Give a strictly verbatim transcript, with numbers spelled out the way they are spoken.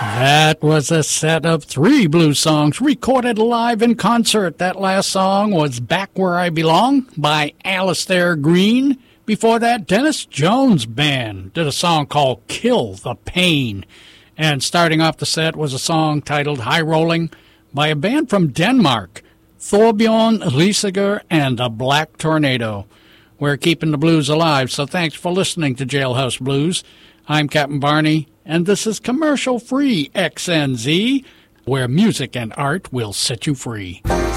That was a set of three blues songs recorded live in concert. That last song was Back Where I Belong by Alistair Green. Before that, Dennis Jones Band did a song called Kill the Pain. And starting off the set was a song titled High Rolling by a band from Denmark, Thorbjorn Riesiger and the Black Tornado. We're keeping the blues alive, so thanks for listening to Jailhouse Blues. I'm Captain Barney, and this is commercial-free X N Z, where music and art will set you free.